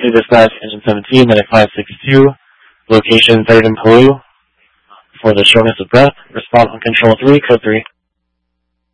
to dispatch engine 17, medic 562, location 3rd and Peru, for the shortness of breath. Respond on control 3, code 3.